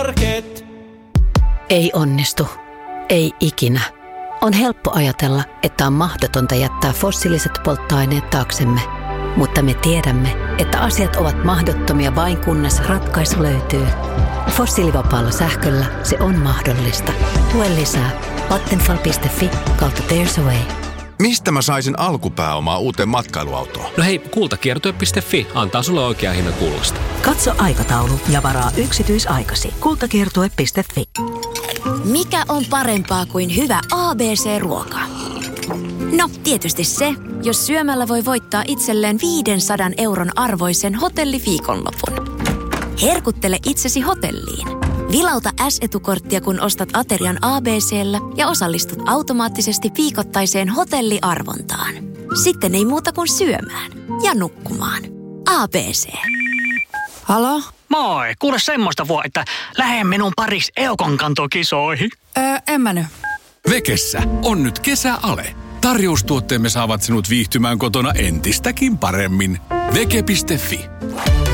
Biomarket. Ei onnistu. Ei ikinä. On helppo ajatella, että on mahdotonta jättää fossiiliset polttoaineet taaksemme. Mutta me tiedämme, että asiat ovat mahdottomia vain kunnes ratkaisu löytyy. Fossiilivapaalla sähköllä se on mahdollista. Lue lisää vattenfall.fi/there's a way. Mistä mä saisin alkupääomaa uuteen matkailuautoon? No hei, kultakiertue.fi antaa sulle oikea hinnan kullasta. Katso aikataulu ja varaa yksityisaikasi. Kultakiertue.fi. Mikä on parempaa kuin hyvä ABC-ruoka? No, tietysti se, jos syömällä voi voittaa itselleen 500 € arvoisen hotelliviikonlopun. Herkuttele itsesi hotelliin. Vilauta S-etukorttia, kun ostat aterian ABC:llä ja osallistut automaattisesti viikoittaiseen hotelliarvontaan. Sitten ei muuta kuin syömään ja nukkumaan. ABC. Halo? Moi, kuule semmoista että lähden minun paris Eukon kantokisoihin. En mä nyt. Vekessä on nyt kesäale. Tarjoustuotteemme saavat sinut viihtymään kotona entistäkin paremmin. Veke.fi.